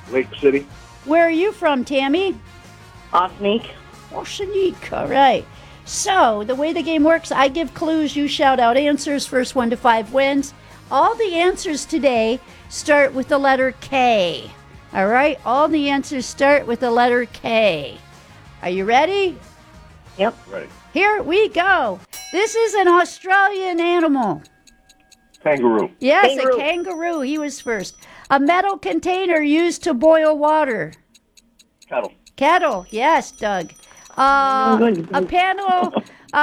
Lake City. Where are you from, Tammy? Osneek. Oceanique. All right. So, the way the game works, I give clues, you shout out answers. First 1 to 5 wins. All the answers today start with the letter K. All right? All the answers start with the letter K. Are you ready? Yep. Ready. Here we go. This is an Australian animal. Kangaroo. Yes, Kangaroo. a kangaroo. He was first. A metal container used to boil water. Kettle. Kettle. Yes, Doug. A piano.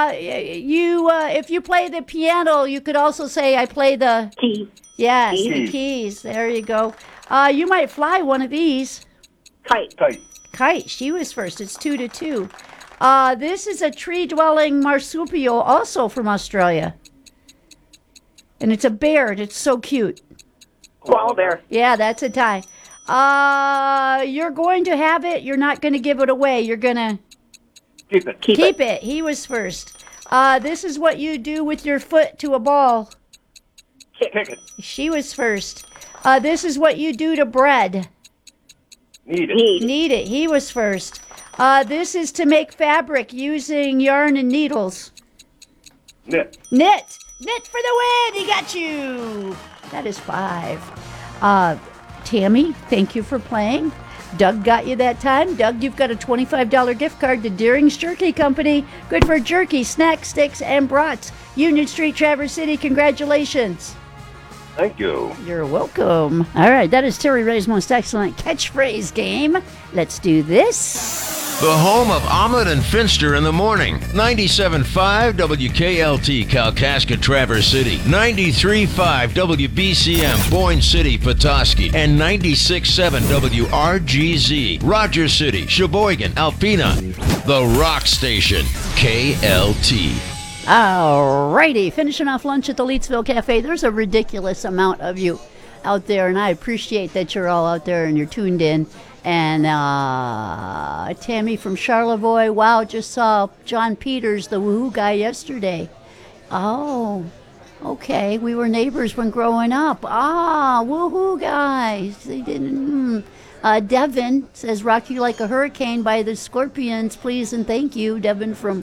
If you play the piano, you could also say, I play the... Key. Yes, Keys. the keys. There you go. You might fly one of these. Kite. Kite. Kite. She was first. It's 2 to 2. This is a tree-dwelling marsupial, also from Australia. And it's a bear, and it's so cute. Koala bear. Yeah, that's a tie. You're going to have it. You're not going to give it away. You're going to Keep it. keep it. He was first. This is what you do with your foot to a ball. Kick it. She was first. This is what you do to bread. Need it. Need. Knead it. He was first. This is to make fabric using yarn and needles. Knit. Knit. Knit for the win. He got you. That is 5. Tammy, thank you for playing. Doug got you that time. Doug, you've got a $25 gift card to Deering's Jerky Company. Good for jerky, snack sticks, and brats. Union Street, Traverse City. Congratulations. Thank you. You're welcome. All right, that is Terry Ray's most excellent catchphrase game. Let's do this. The home of Omelet and Finster in the morning. 97.5 WKLT Kalkaska Traverse City. 93.5 WBCM Boyne City Petoskey. And 96.7 WRGZ Rogers City, Sheboygan, Alpena. The Rock Station. KLT. All righty, finishing off lunch at the Leetsville Cafe. There's a ridiculous amount of you out there, and I appreciate that you're all out there and you're tuned in. And Tammy from Charlevoix, wow, just saw John Peters, the woohoo guy, yesterday. Oh, okay, we were neighbors when growing up. Woohoo guys. They didn't. Devin says, "Rock You Like a Hurricane" by the Scorpions, please and thank you. Devin from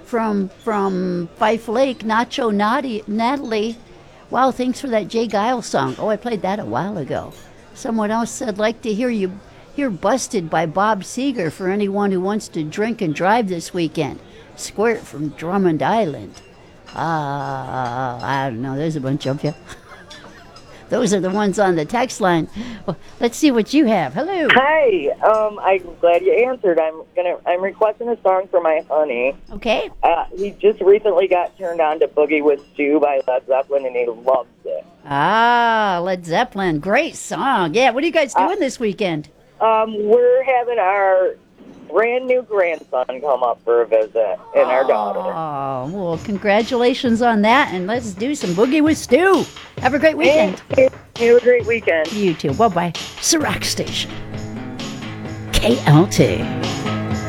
Fife Lake. Nacho Natalie. Wow, thanks for that Jay Giles song. Oh, I played that a while ago. Someone else said, like to hear you hear Busted by Bob Seger for anyone who wants to drink and drive this weekend. Squirt from Drummond Island. I don't know, there's a bunch of you. Those are the ones on the text line. Well, let's see what you have. Hello. Hi. I'm glad you answered. I'm requesting a song for my honey. Okay. He just recently got turned on to Boogie with Stu by Led Zeppelin, and he loves it. Led Zeppelin, great song. Yeah, what are you guys doing this weekend? We're having our brand new grandson come up for a visit, and our daughter. Oh, well, congratulations on that, and let's do some Boogie with Stu. Have a great weekend. Have a great weekend. You too. Bye-bye. Rock Station. KLT.